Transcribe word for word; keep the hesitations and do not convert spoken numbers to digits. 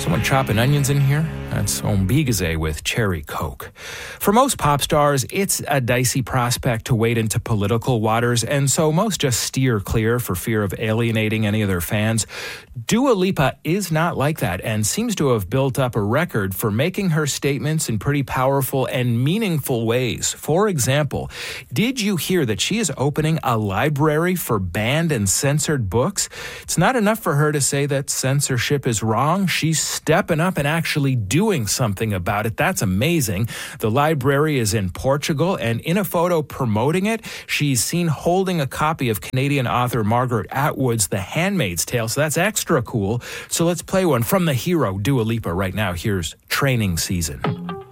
Someone chopping onions in here? That's Ombigaze with Cherry Coke. For most pop stars, it's a dicey prospect to wade into political waters, and so most just steer clear for fear of alienating any of their fans. Dua Lipa is not like that and seems to have built up a record for making her statements in pretty powerful and meaningful ways. For example, did you hear that she is opening a library for banned and censored books? It's not enough for her to say that censorship is wrong. She's stepping up and actually doing something about it. That's amazing. The library is in Portugal, and in a photo promoting it, she's seen holding a copy of Canadian author Margaret Atwood's The Handmaid's Tale, so that's extra cool. So let's play one from the hero Dua Lipa right now. Here's Training Season.